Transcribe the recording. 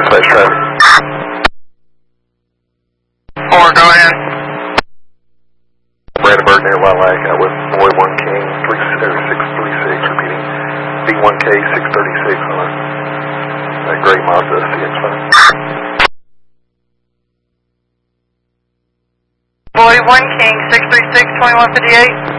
dispatch traffic. 4, go ahead. Brandon Burton, Air Lilac, with Boy 1 King 636, repeating. B1K 636 on a gray Mazda CX-5. Boy 1 King 636, 2158.